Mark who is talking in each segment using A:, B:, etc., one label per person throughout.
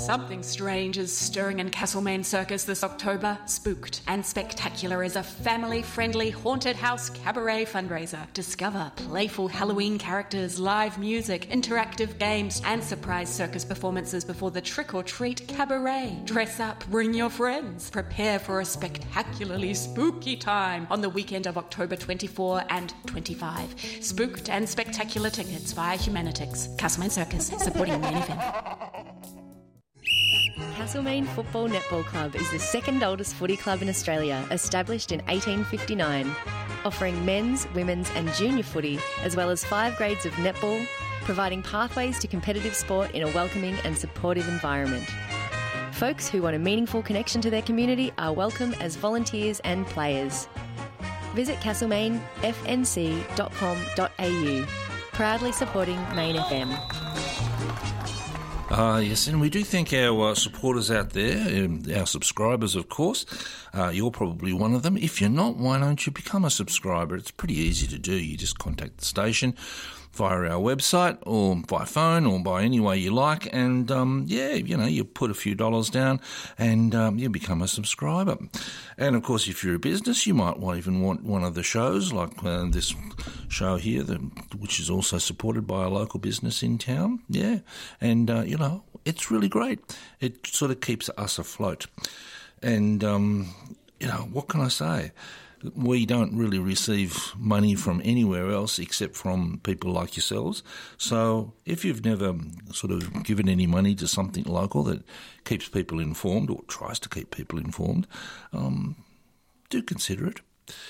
A: Something strange is stirring in Castlemaine Circus this October. Spooked and Spectacular is a family-friendly haunted house cabaret fundraiser. Discover playful Halloween characters, live music, interactive games, and surprise circus performances before the trick-or-treat cabaret. Dress up, bring your friends. Prepare for a spectacularly spooky time on the weekend of October 24 and 25. Spooked and Spectacular tickets via Humanitix. Castlemaine Circus, supporting Main Event.
B: Castlemaine Football Netball Club is the second oldest footy club in Australia, established in 1859, offering men's, women's and junior footy, as well as 5 grades of netball, providing pathways to competitive sport in a welcoming and supportive environment. Folks who want a meaningful connection to their community are welcome as volunteers and players. Visit castlemaineFNC.com.au, proudly supporting Main FM.
C: Yes, and we do thank our supporters out there, our subscribers, of course. You're probably one of them. If you're not, why don't you become a subscriber? It's pretty easy to do. You just contact the station via our website or by phone or by any way you like. And, you put a few dollars down and you become a subscriber. And, of course, if you're a business, you might even want one of the shows like this show here, which is also supported by a local business in town. Yeah. And, it's really great. It sort of keeps us afloat. And, what can I say? We don't really receive money from anywhere else except from people like yourselves. So if you've never sort of given any money to something local that keeps people informed or tries to keep people informed, do consider it.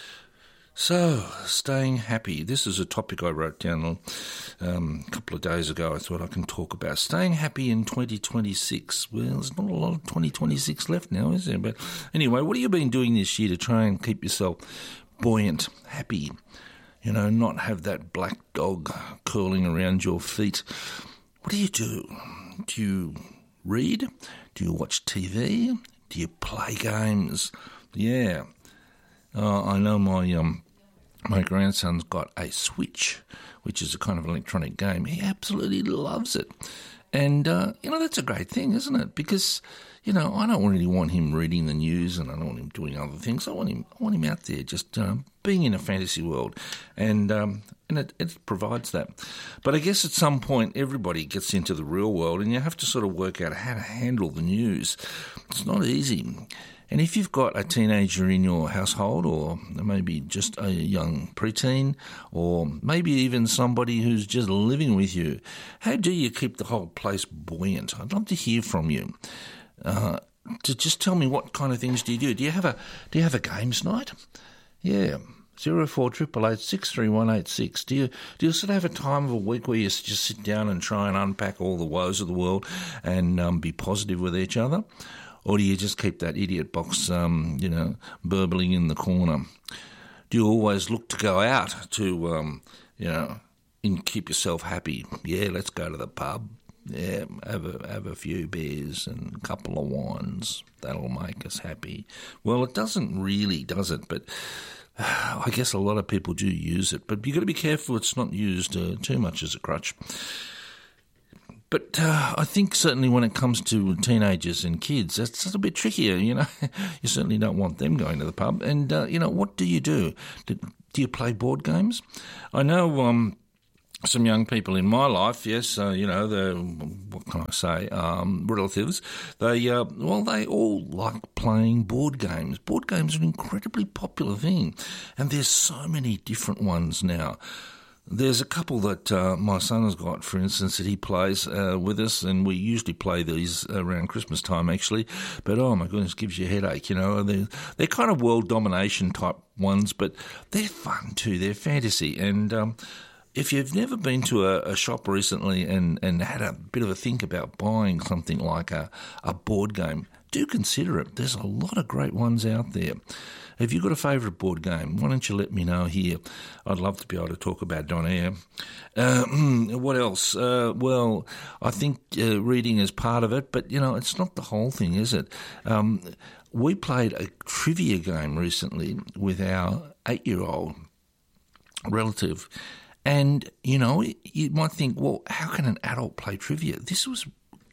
C: So, staying happy. This is a topic I wrote down a couple of days ago. I thought I can talk about staying happy in 2026. Well, there's not a lot of 2026 left now, is there? But anyway, what have you been doing this year to try and keep yourself buoyant, happy? Not have that black dog curling around your feet. What do you do? Do you read? Do you watch TV? Do you play games? Yeah. I know my grandson's got a Switch, which is a kind of electronic game. He absolutely loves it. And, that's a great thing, isn't it? Because, I don't really want him reading the news and I don't want him doing other things. I want him out there just being in a fantasy world. And it provides that. But I guess at some point everybody gets into the real world and you have to sort of work out how to handle the news. It's not easy. And if you've got a teenager in your household or maybe just a young preteen or maybe even somebody who's just living with you, how do you keep the whole place buoyant? I'd love to hear from you. To just tell me what kind of things do you do. Do you have a games night? Yeah. 0488863186. Do you sort of have a time of a week where you just sit down and try and unpack all the woes of the world and be positive with each other? Or do you just keep that idiot box, burbling in the corner? Do you always look to go out to, and keep yourself happy? Yeah, let's go to the pub. Yeah, have a few beers and a couple of wines. That'll make us happy. Well, it doesn't really, does it? But I guess a lot of people do use it. But you've got to be careful it's not used too much as a crutch. But I think certainly when it comes to teenagers and kids, that's a bit trickier, You certainly don't want them going to the pub. And, what do you do? Do you play board games? I know some young people in my life, yes, what can I say, relatives, they all like playing board games. Board games are an incredibly popular thing. And there's so many different ones now. There's a couple that my son has got, for instance, that he plays with us, and we usually play these around Christmas time, actually. But, oh, my goodness, it gives you a headache, They're kind of world domination type ones, but they're fun too. They're fantasy. And if you've never been to a shop recently and had a bit of a think about buying something like a board game, do consider it. There's a lot of great ones out there. Have you got a favourite board game? Why don't you let me know here? I'd love to be able to talk about it on air. What else? Well, I think reading is part of it, but, it's not the whole thing, is it? We played a trivia game recently with our 8-year-old relative, and, you might think, well, how can an adult play trivia? This was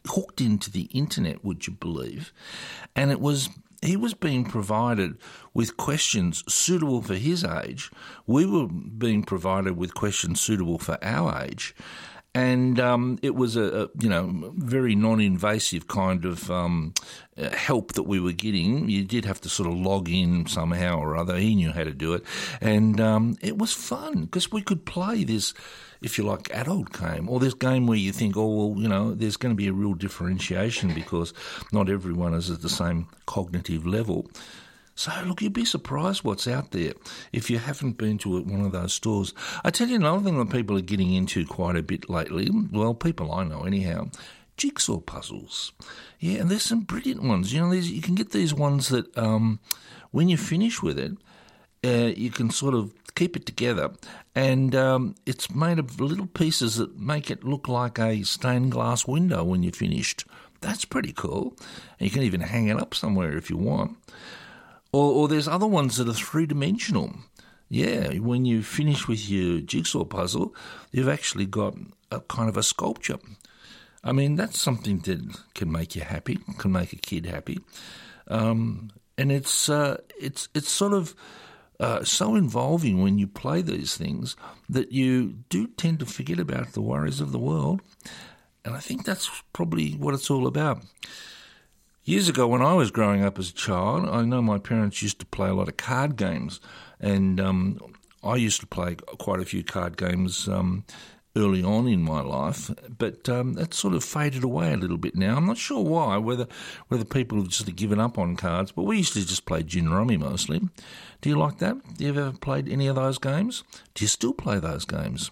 C: hooked into the internet, would you believe? And he was being provided with questions suitable for his age. We were being provided with questions suitable for our age. And it was a very non-invasive kind of help that we were getting. You did have to sort of log in somehow or other. He knew how to do it. And it was fun because we could play this, if you like, adult game, or this game where you think, there's going to be a real differentiation because not everyone is at the same cognitive level. So, look, you'd be surprised what's out there if you haven't been to one of those stores. I tell you another thing that people are getting into quite a bit lately, well, people I know anyhow, jigsaw puzzles. Yeah, and there's some brilliant ones. You can get these ones that when you finish with it, you can sort of keep it together, and it's made of little pieces that make it look like a stained glass window when you're finished. That's pretty cool. And you can even hang it up somewhere if you want. Or there's other ones that are three-dimensional. Yeah, when you finish with your jigsaw puzzle, you've actually got a kind of a sculpture. I mean, that's something that can make you happy, can make a kid happy. And it's sort of so involving when you play these things that you do tend to forget about the worries of the world. And I think that's probably what it's all about. Years ago, when I was growing up as a child, I know my parents used to play a lot of card games, and I used to play quite a few card games early on in my life, but that sort of faded away a little bit now. I'm not sure why, whether people have just given up on cards, but we used to just play gin rummy mostly. Do you like that? Do you ever played any of those games? Do you still play those games?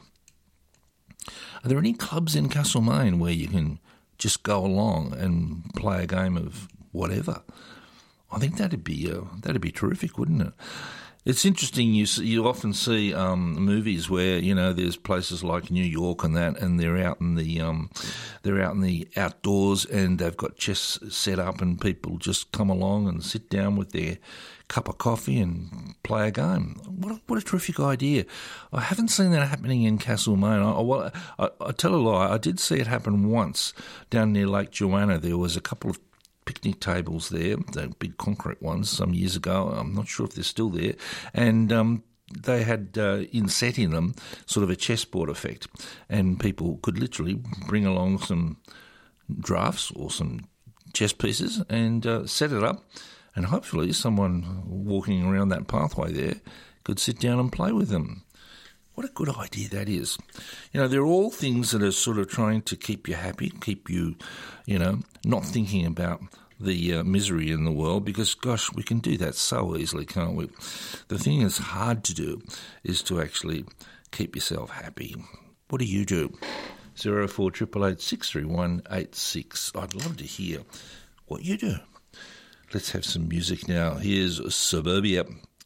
C: Are there any clubs in Castlemaine where you can just go along and play a game of whatever? I think that'd be terrific, wouldn't it? It's interesting. You often see movies where there's places like New York and that, and they're out in the outdoors, and they've got chess set up, and people just come along and sit down with their cup of coffee and play a game. What a terrific idea! I haven't seen that happening in Castlemaine. I tell a lie. I did see it happen once down near Lake Joanna. There was a couple of picnic tables there, the big concrete ones, some years ago. I'm not sure if they're still there. And they had inset in them sort of a chessboard effect, and people could literally bring along some drafts or some chess pieces and set it up, and hopefully someone walking around that pathway there could sit down and play with them. What a good idea that is. They're all things that are sort of trying to keep you happy, keep you, not thinking about the misery in the world, because, gosh, we can do that so easily, can't we? The thing that's hard to do is to actually keep yourself happy. What do you do? 0488 631 86. I'd love to hear what you do. Let's have some music now. Here's Suburbia.